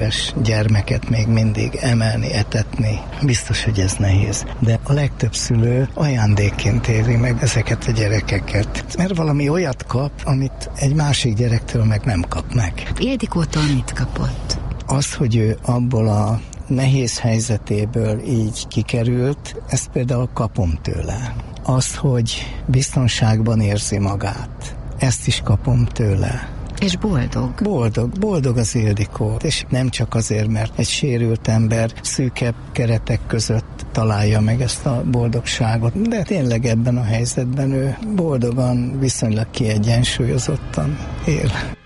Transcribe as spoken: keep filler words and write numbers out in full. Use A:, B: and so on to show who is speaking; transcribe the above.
A: éves gyermeket még mindig emelni, etetni, biztos, hogy ez nehéz. De a legtöbb szülő ajándékként éri meg ezeket a gyerekeket. Mert valami olyat kap, amit egy másik gyerektől meg nem kap meg.
B: Ildikótól mit kapott?
A: Az, hogy ő abból a nehéz helyzetéből így kikerült, ezt például kapom tőle. Az, hogy biztonságban érzi magát, ezt is kapom tőle.
B: És boldog.
A: Boldog, boldog az Ildikó. És nem csak azért, mert egy sérült ember szűkebb keretek között találja meg ezt a boldogságot, de tényleg ebben a helyzetben ő boldogan, viszonylag kiegyensúlyozottan él.